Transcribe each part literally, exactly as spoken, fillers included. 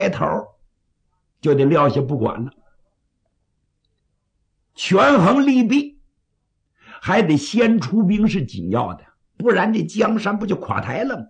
头就得撂下不管了。权衡利弊，还得先出兵是紧要的，不然这江山不就垮台了吗？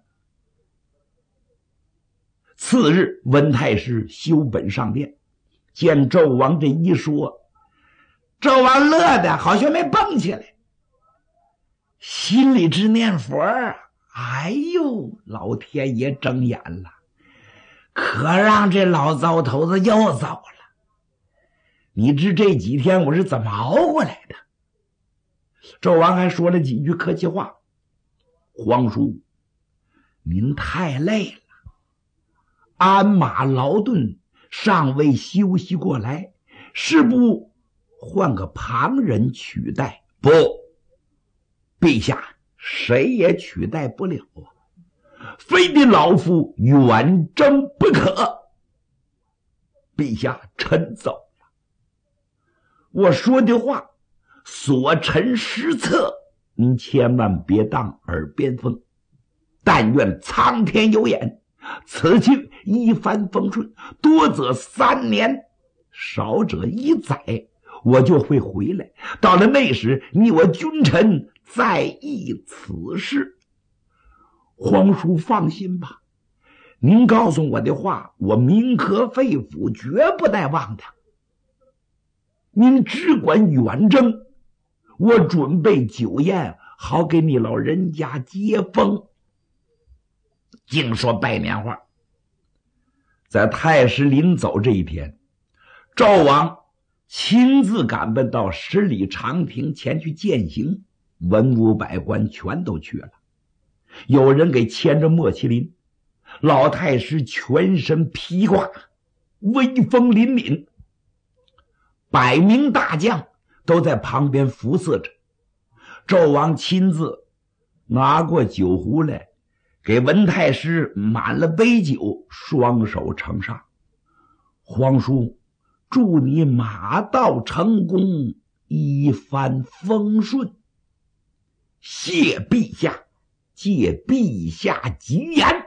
次日，温太师修本上殿，见纣王这一说，纣王乐得好像没蹦起来，心里直念佛啊！哎呦，老天爷睁眼了，可让这老糟头子又走了。你知这几天我是怎么熬过来的？纣王还说了几句客气话：皇叔，您太累了，鞍马劳顿，尚未休息过来，是不换个旁人取代？不，陛下，谁也取代不了啊，非得老夫远征不可。陛下，臣走了。我说的话所陈失策，您千万别当耳边风。但愿苍天有眼，此去一帆风顺，多则三年，少者一载，我就会回来。到了那时，你我君臣再议此事。皇叔放心吧，您告诉我的话，我铭刻肺腑，绝不带忘的。您只管远征，我准备酒宴，好给你老人家接风。净说拜年话。在太师临走这一天，纣王亲自赶奔到十里长亭前去饯行，文武百官全都去了。有人给牵着莫麒麟，老太师全身披挂，威风凛凛，百名大将都在旁边扶持着。纣王亲自拿过酒壶来，给文太师满了杯酒，双手呈上。皇叔，祝你马到成功，一帆风顺。谢陛下，借陛下吉言。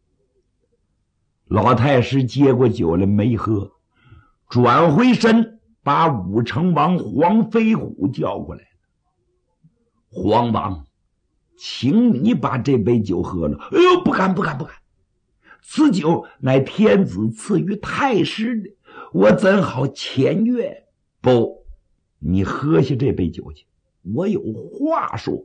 老太师接过酒来没喝，转回身把武成王黄飞虎叫过来了。黄王，请你把这杯酒喝了。哎呦，不敢不敢不敢，此酒乃天子赐予太师的，我怎好僭越？不，你喝下这杯酒去，我有话说。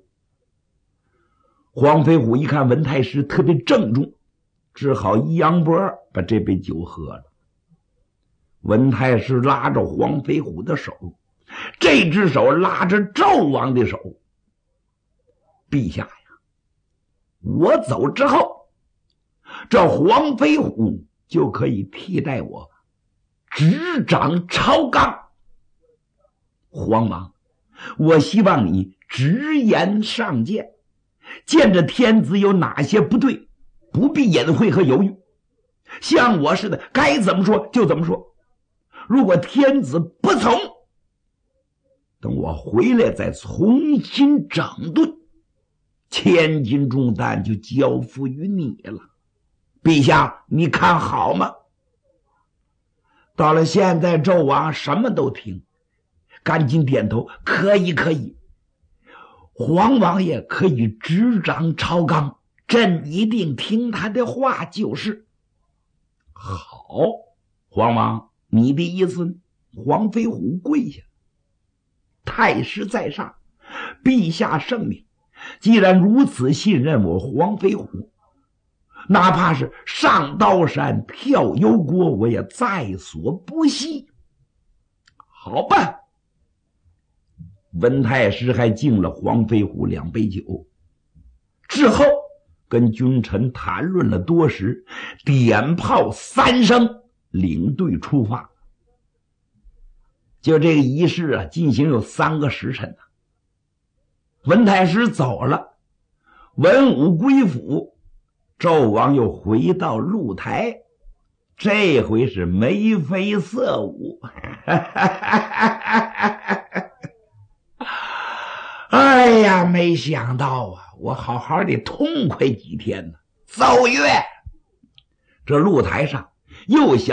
黄飞虎一看文太师特别郑重，只好一扬脖把这杯酒喝了。文太师拉着黄飞虎的手，这只手拉着纣王的手。陛下呀，我走之后，这黄飞虎就可以替代我执掌朝纲。黄王，我希望你直言上谏，见着天子有哪些不对，不必隐晦和犹豫，像我似的该怎么说就怎么说。如果天子不从，等我回来再重新整顿，千斤重担就交付于你了。陛下，你看好吗？到了现在，纣王什么都听，赶紧点头，可以可以，黄王爷可以执掌朝纲，朕一定听他的话就是。好，黄王，你的意思？黄飞虎跪下，太师在上，陛下圣明，既然如此信任我黄飞虎，哪怕是上刀山跳油锅，我也在所不惜。好吧。文太师还敬了黄飞虎两杯酒，之后跟君臣谈论了多时，点炮三声，领队出发。就这个仪式啊，进行有三个时辰呢。文太师走了，文武归府，纣王又回到露台，这回是眉飞色舞。哎呀，没想到啊，我好好的痛快几天呢。奏乐，这露台上又想